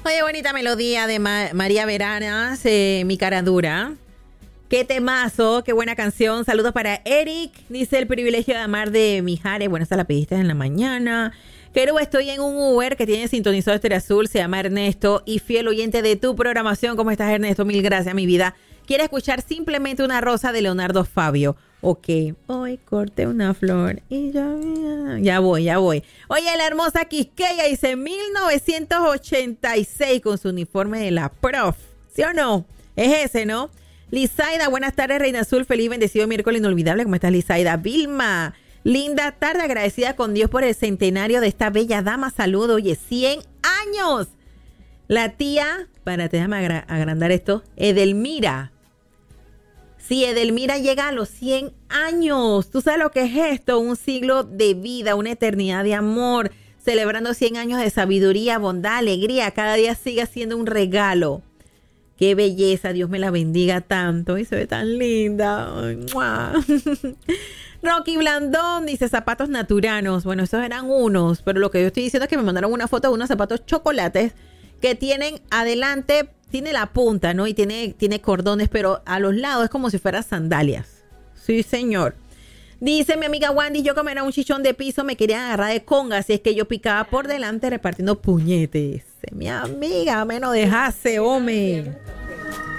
Oye, bonita melodía de María Veranas, Mi cara dura. Qué temazo, qué buena canción. Saludos para Eric. Dice el privilegio de amar de Mijares. Bueno, esta la pediste en la mañana. Pero estoy en un Uber que tiene sintonizado Estéreo Azul. Se llama Ernesto y fiel oyente de tu programación. ¿Cómo estás, Ernesto? Mil gracias, mi vida. Quiere escuchar Simplemente una rosa de Leonardo Fabio. Ok, hoy corté una flor y ya voy. Oye, la hermosa Quisqueya dice 1986 con su uniforme de la prof. ¿Sí o no? Es ese, ¿no? Lizaida, buenas tardes, Reina Azul. Feliz, bendecido miércoles inolvidable. ¿Cómo estás, Lizaida? Vilma, linda tarde, agradecida con Dios por el centenario de esta bella dama. Saludo, oye, 100 años. La tía, déjame agrandar esto, Edelmira. Sí, Edelmira llega a los 100 años. ¿Tú sabes lo que es esto? Un siglo de vida, una eternidad de amor, celebrando 100 años de sabiduría, bondad, alegría. Cada día sigue siendo un regalo. Qué belleza, Dios me la bendiga tanto. Y se ve tan linda. Ay, ¡mua! Rocky Blandón dice zapatos naturanos. Bueno, esos eran unos, pero lo que yo estoy diciendo es que me mandaron una foto de unos zapatos chocolates que tienen adelante, tiene la punta, ¿no? Y tiene cordones, pero a los lados es como si fueran sandalias. Sí, señor. Dice mi amiga Wandy, yo como era un chichón de piso me quería agarrar de conga, así es que yo picaba por delante repartiendo puñetes. Mi amiga, menos dejase, hombre.